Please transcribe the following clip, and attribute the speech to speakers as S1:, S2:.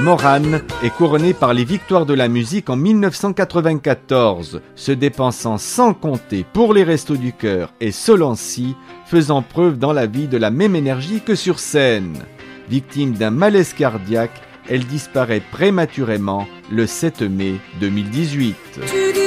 S1: Morane est couronnée par les victoires de la musique en 1994, se dépensant sans compter pour les Restos du Cœur et Solancy, faisant preuve dans la vie de la même énergie que sur scène. Victime d'un malaise cardiaque, elle disparaît prématurément le 7 mai 2018.